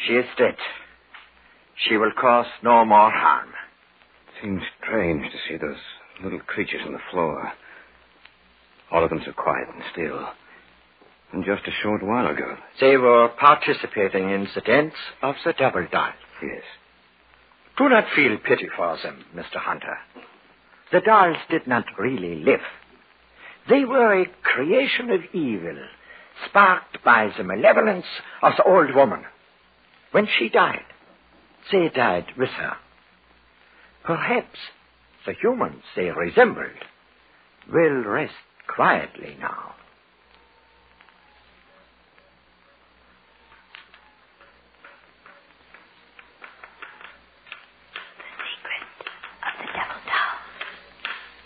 She is dead. She will cause no more harm. It seems strange to see those little creatures on the floor. All of them so quiet and still. And just a short while ago. They were participating in the dance of the double doll. Yes. Do not feel pity for them, Mr. Hunter. The dolls did not really live. They were a creation of evil, sparked by the malevolence of the old woman. When she died, they died with her. Perhaps the humans they resembled will rest quietly now.